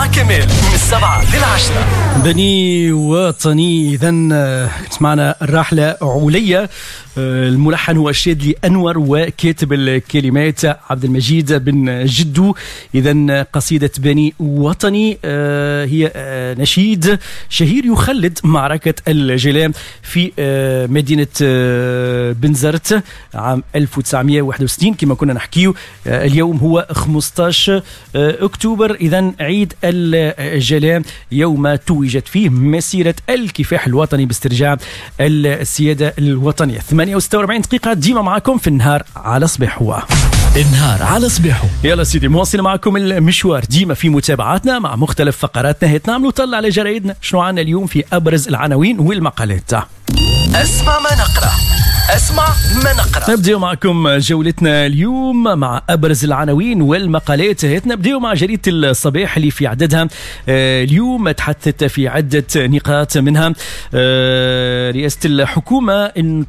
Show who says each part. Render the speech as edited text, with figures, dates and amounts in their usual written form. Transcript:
Speaker 1: كمال من 7 ل10.
Speaker 2: بني وطني. إذا كنت معنا الراحلة عليا، الملحن هو الشادلي أنور، وكاتب الكلمات عبد المجيد بن جدو. إذا قصيدة بني وطني هي نشيد شهير يخلد معركة الجلاء في مدينة بنزرت عام 1961 كما كنا نحكيه. اليوم هو 15 أكتوبر، إذا عيد الجلاء، يوم توجت فيه مسيرة الكفاح الوطني باسترجاع السيادة الوطنية. 48 دقيقة ديما معكم في النهار على صباحو.
Speaker 1: النهار على صباحو.
Speaker 2: يلا سيدي، مواصل معكم المشوار ديما في متابعاتنا مع مختلف فقراتنا. هيت نعملوا طلع على جرايدنا شنو عنا اليوم في أبرز العناوين والمقالات.
Speaker 1: اسمع ما نقرأ، اسمع ما نقرأ.
Speaker 2: نبدأ معكم جولتنا اليوم مع أبرز العناوين والمقالات. نبدأ مع جريدة الصباح اللي في عددها اليوم تحدثت في عدة نقاط، منها رئاسة الحكومة